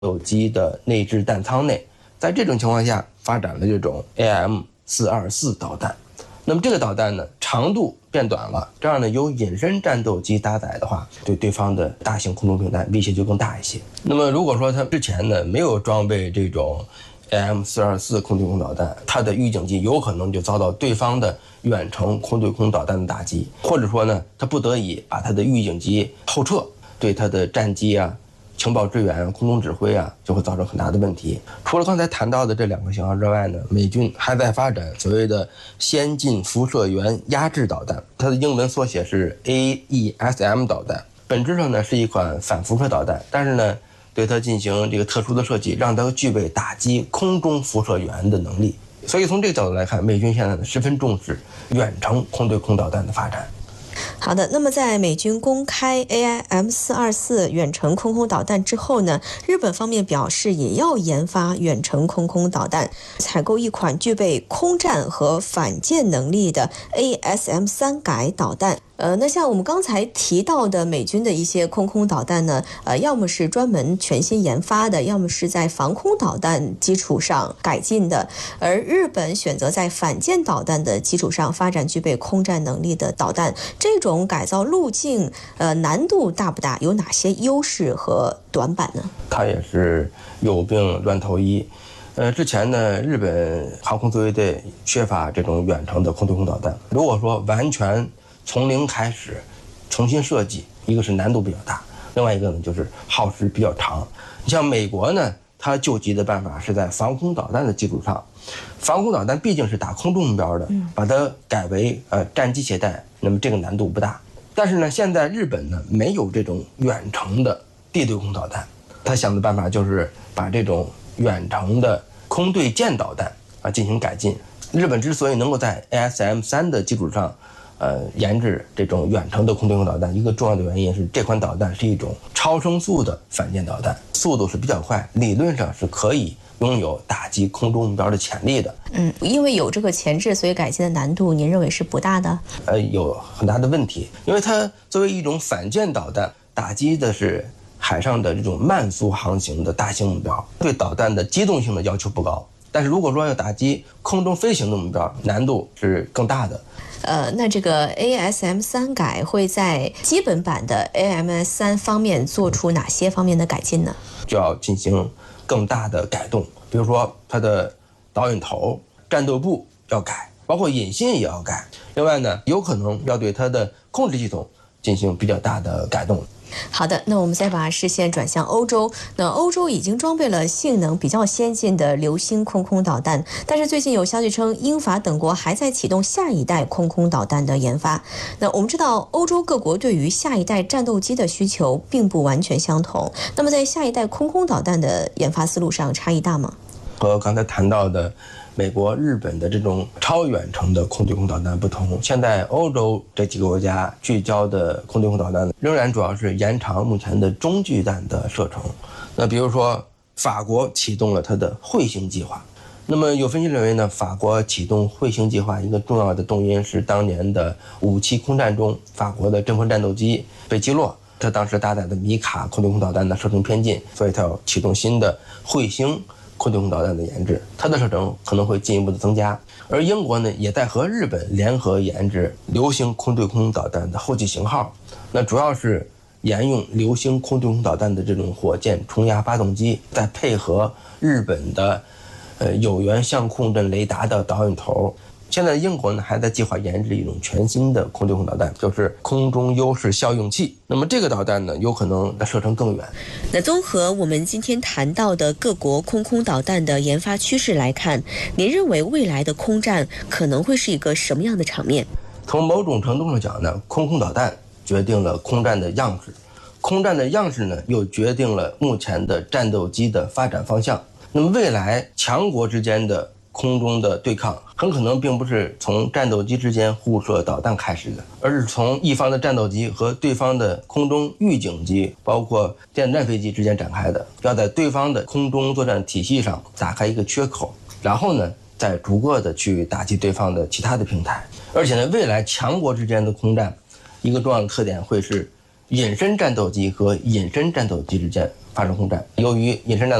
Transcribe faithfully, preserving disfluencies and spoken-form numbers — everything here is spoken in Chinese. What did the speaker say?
斗机的内置弹舱内，在这种情况下发展了这种 A M 四二四导弹。那么这个导弹呢，长度变短了，这样呢由隐身战斗机搭载的话，对对方的大型空中兵弹威胁就更大一些。那么如果说它之前呢没有装备这种 A M 四二四空对空导弹，它的预警机有可能就遭到对方的远程空对空导弹的打击，或者说呢，它不得已把它的预警机后撤，对它的战机啊、情报支援、空中指挥啊，就会造成很大的问题。除了刚才谈到的这两个型号之外呢，美军还在发展所谓的先进辐射源压制导弹，它的英文缩写是 A E S M 导弹。本质上呢是一款反辐射导弹，但是呢对它进行这个特殊的设计，让它具备打击空中辐射源的能力。所以从这个角度来看，美军现在呢十分重视远程空对空导弹的发展。 好的，那么在美军公开 A I M 四二四远程空空导弹之后呢，日本方面表示也要研发远程空空导弹，采购一款具备空战和反舰能力的 A S M 三改导弹。呃，那像我们刚才提到的美军的一些空空导弹呢，呃，要么是专门全新研发的，要么是在防空导弹基础上改进的，而日本选择在反舰导弹的基础上发展具备空战能力的导弹，这种改造路径，呃，难度大不大？有哪些优势和短板呢？ 它也是有病乱投医。呃，之前呢，日本航空自卫队缺乏这种远程的空对空导弹，如果说完全从零开始重新设计，一个是难度比较大，另外一个呢就是耗时比较长。你像美国呢，它救急的办法是在防空导弹的基础上，防空导弹毕竟是打空中目标的，把它改为呃战机携带，那么这个难度不大。但是呢，现在日本呢没有这种远程的地对空导弹，他想的办法就是把这种远程的空对舰导弹啊进行改进。日本之所以能够在 A S M 三的基础上呃，研制这种远程的空对空导弹，一个重要的原因是这款导弹是一种超声速的反舰导弹，速度是比较快，理论上是可以拥有打击空中目标的潜力的。 嗯，因为有这个前置，所以改进的难度您认为是不大的？ 呃，有很大的问题，因为它作为一种反舰导弹，打击的是海上的这种慢速航行的大型目标，对导弹的机动性的要求不高。但是如果说要打击空中飞行的目标，难度是更大的。 呃，那这个 A S M 三改会在基本版的 A M S 三方面做出哪些方面的改进呢？ 就要进行更大的改动，比如说它的导引头、战斗部要改，包括引信也要改。另外呢，有可能要对它的控制系统进行比较大的改动。 好的，那我们再把视线转向欧洲。那欧洲已经装备了性能比较先进的流星空空导弹，但是最近有消息称，英法等国还在启动下一代空空导弹的研发。那我们知道，欧洲各国对于下一代战斗机的需求并不完全相同。那么在下一代空空导弹的研发思路上差异大吗？ 和刚才谈到的美国、日本的这种超远程的空对空导弹不同，现在欧洲这几个国家聚焦的空对空导弹仍然主要是延长目前的中距弹的射程。那比如说法国启动了它的彗星计划，那么有分析认为呢，法国启动彗星计划一个重要的动因是当年的五七空战中，法国的阵风战斗机被击落，它当时搭载的米卡空对空导弹的射程偏近，所以它要启动新的彗星空对空导弹的研制，它的射程可能会进一步的增加。而英国呢，也在和日本联合研制流星空对空导弹的后继型号，那主要是沿用流星空对空导弹的这种火箭冲压发动机，再配合日本的呃有源相控阵雷达的导引头。现在英国呢还在计划研制一种全新的空对空导弹，就是空中优势效应器。那么这个导弹呢，有可能的射程更远。 那综合我们今天谈到的各国空空导弹的研发趋势来看，您认为未来的空战可能会是一个什么样的场面？ 从某种程度上讲呢，空空导弹决定了空战的样式，空战的样式呢又决定了目前的战斗机的发展方向。那么未来强国之间的空中的对抗很可能并不是从战斗机之间互射导弹开始的，而是从一方的战斗机和对方的空中预警机，包括电子战飞机之间展开的，要在对方的空中作战体系上打开一个缺口，然后呢再逐个的去打击对方的其他的平台。而且呢，未来强国之间的空战一个重要的特点会是隐身战斗机和隐身战斗机之间发生空战。由于隐身弹